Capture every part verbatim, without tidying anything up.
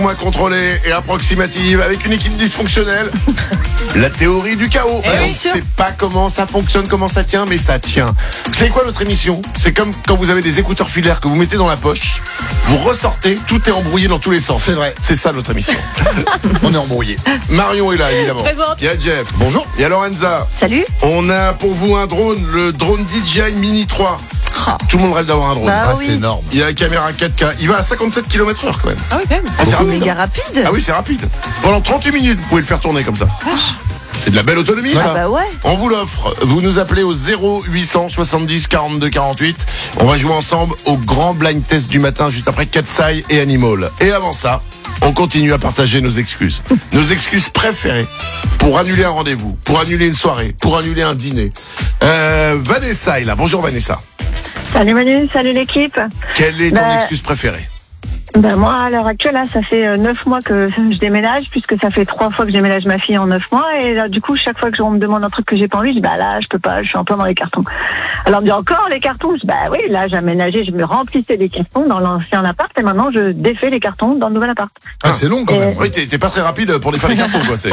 Moins contrôlée et approximative avec une équipe dysfonctionnelle. La théorie du chaos. Eh On oui, ne sait pas comment ça fonctionne, comment ça tient, mais ça tient. Vous savez quoi, notre émission? C'est comme quand vous avez des écouteurs filaires que vous mettez dans la poche, vous ressortez, tout est embrouillé dans tous les sens. C'est vrai. C'est ça notre émission. On est embrouillé. Marion est là, évidemment. Présente. Il y a Jeff. Bonjour. Il y a Lorenza. Salut. On a pour vous un drone, le drone D J I Mini trois. Oh. Tout le monde rêve d'avoir un drone. Bah Ah, oui. c'est énorme. Il a la caméra quatre K. Il va à cinquante-sept kilomètres heure quand même. Ah oui, quand même. Ah, c'est C'est rapide, méga hein. rapide. Ah oui, c'est rapide. Pendant trente-huit minutes, vous pouvez le faire tourner comme ça. C'est de la belle autonomie, ça. Ah bah ouais. On vous l'offre. Vous nous appelez au zéro huit cent soixante-dix quarante-deux quarante-huit. On va jouer ensemble au grand blind test du matin, juste après Katsai et Animal. Et avant ça, on continue à partager nos excuses. Nos excuses préférées pour annuler un rendez-vous, pour annuler une soirée, pour annuler un dîner. Euh, Vanessa est là. Bonjour Vanessa. Salut Manu, salut l'équipe. Quelle est ton Bah, excuse préférée? Ben moi, à l'heure actuelle, là, ça fait euh, neuf mois que je déménage, puisque ça fait trois fois que je déménage ma fille en neuf mois. Et là, du coup, chaque fois que on me demande un truc que j'ai pas envie, je dis bah là, je peux pas, je suis en plein dans les cartons. Alors, on me dit encore les cartons. Je dis bah oui, là, j'ai aménagé, je me remplissais les cartons dans l'ancien appart, et maintenant, je défais les cartons dans le nouvel appart. Ah, c'est long quand même. Oui, t'es t'es pas très rapide pour défaire les cartons, quoi. C'est...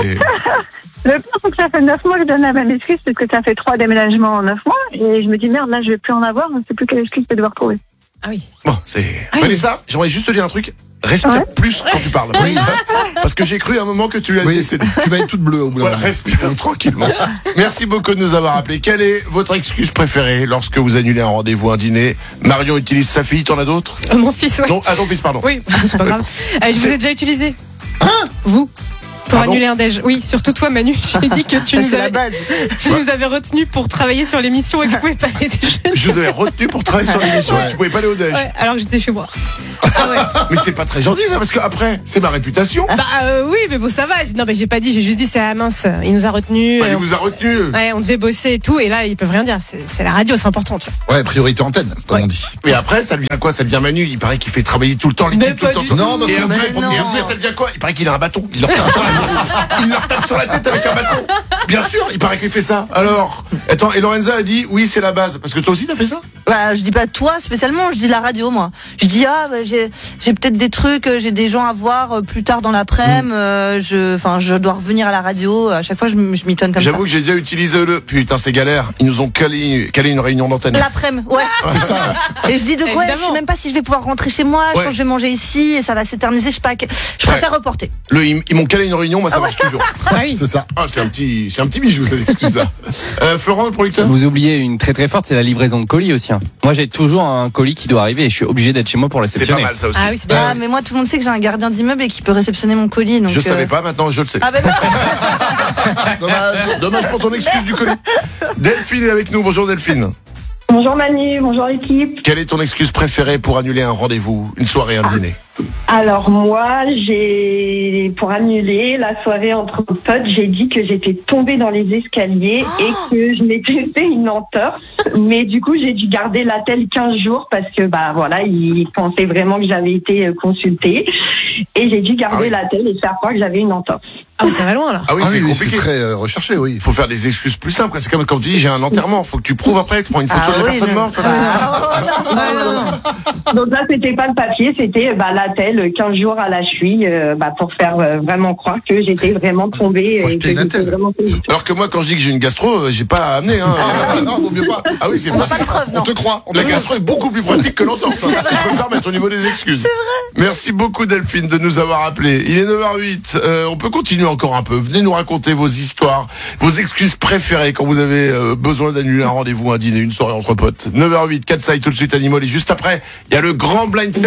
Le pire, c'est que ça fait neuf mois que je donne la même excuse, parce que ça fait trois déménagements en neuf mois, et je me dis merde, là, je vais plus en avoir, je sais plus quelle excuse je vais devoir trouver. Ah oui. Bon, c'est... Ah oui. Vanessa, j'aimerais juste te dire un truc. Respire Ouais. plus quand tu parles. Oui. Parce que j'ai cru à un moment que tu allais Oui, décéder. tu vas être toute bleue au bout d'un Voilà, moment. respire tranquillement. Merci beaucoup de nous avoir appelés. Quelle est votre excuse préférée lorsque vous annulez un rendez-vous, un dîner? Marion utilise sa fille, t'en as d'autres? Euh, mon fils, ouais. Non, ah ton fils, pardon. Oui, c'est pas grave. Euh, je vous ai déjà utilisé. Hein? Vous pour Pardon annuler un déj. Oui, surtout toi, Manu. J'ai dit que tu, nous C'est la avais, base. tu nous avais retenu pour travailler sur l'émission et que je pouvais pas aller déjeuner. Je vous avais retenu pour travailler sur l'émission et Ouais. tu pouvais pas aller au déj. Ouais, alors que j'étais chez moi. Ah ouais. Mais c'est pas très gentil ça, parce que après, c'est ma réputation. Bah euh, oui, mais bon, ça va. Non, mais j'ai pas dit, j'ai juste dit c'est à mince. Il nous a retenus. Bah, il euh, vous a retenu. Ouais, on devait bosser et tout, et là ils peuvent rien dire. C'est, c'est la radio, c'est important, tu vois. Ouais, priorité antenne, comme Ouais. on dit. Mais après, ça devient quoi? Ça devient Manu. Il paraît qu'il fait travailler tout le temps l'équipe, Mais tout le pas temps. du tout le tout. temps. Non, et mais après, non. et après, ça devient quoi? Il paraît qu'il a un bâton. Il leur tape sur la tête. Il leur tape sur la tête avec un bâton. Bien sûr, il paraît qu'il fait ça. Alors, attends, et Lorenza a dit oui, c'est la base. Parce que toi aussi, t'as fait ça? Bah, je dis pas toi spécialement, je dis la radio moi. Je dis ah bah, j'ai j'ai peut-être des trucs, euh, j'ai des gens à voir euh, plus tard dans l'après-midi. euh, je enfin je dois revenir à la radio. À chaque fois je, m- je m'étonne comme ça. J'avoue que j'ai déjà utilisé le. Putain, c'est galère. Ils nous ont calé, calé une réunion d'antenne. L'après-midi, ouais. C'est ça. Et je dis de quoi? Je Évidemment. sais même pas si je vais pouvoir rentrer chez moi. Je Ouais. pense que je vais manger ici et ça va s'éterniser. Je sais pas. que- Je préfère reporter. Le, ils, ils m'ont calé une réunion, moi ça marche toujours. Ah oui. C'est ça. Ah, c'est un petit, c'est un petit bijou cette excuse-là. Euh, Florent, le producteur. Vous oubliez une très très forte, c'est la livraison de colis aussi. hein. Moi j'ai toujours un colis qui doit arriver et je suis obligé d'être chez moi pour C'est pas réceptionner. mal ça aussi. Ah oui, c'est bien. Ah mais moi tout le monde sait que j'ai un gardien d'immeuble et qui peut réceptionner mon colis. Donc, Je euh, savais pas, maintenant je le sais. Ah ben non. Dommage. Dommage pour ton excuse du colis. Delphine est avec nous. Bonjour Delphine. Bonjour Manu, bonjour l'équipe. Quelle est ton excuse préférée pour annuler un rendez-vous, une soirée, un dîner? Alors moi, j'ai pour annuler la soirée entre potes, j'ai dit que j'étais tombée dans les escaliers et que je m'étais fait une entorse. Mais du coup, j'ai dû garder l'attel quinze jours parce que bah voilà, ils pensaient vraiment que j'avais été euh, consultée et j'ai dû garder Ah oui. l'attel et faire croire que j'avais une entorse. Ah oui, ça va loin là. Ah oui, Ah c'est oui, c'est compliqué. très euh, recherché, oui. Il faut faire des excuses plus simples. quoi. C'est comme quand tu dis j'ai un enterrement. Faut que tu prouves après. Tu prends une photo Ah de la oui, personne je- morte. Ah, non, non, non. Donc là, c'était pas le papier, c'était bah, l'attel quinze jours à la cheville euh, bah, pour faire euh, vraiment croire que j'étais vraiment tombée. Faut et jeter que une j'étais attelle. vraiment tombée. Alors que moi, quand je dis que j'ai une gastro, euh, j'ai pas à amener. Hein. Ah, non, vaut mieux pas. Ah oui, c'est On n'a pas. pas de preuve, On non. te croit. On La te croit. gastro est beaucoup plus pratique que l'entorse, hein, si je peux me permettre au niveau des excuses. C'est vrai. Merci beaucoup Delphine de nous avoir appelés. Il est neuf heures huit. Euh, on peut continuer encore un peu. Venez nous raconter vos histoires, vos excuses préférées quand vous avez euh, besoin d'annuler un rendez-vous, un dîner, une soirée entre potes. neuf heures huit, Katsai tout de suite Animal et juste après, il y a le grand blind test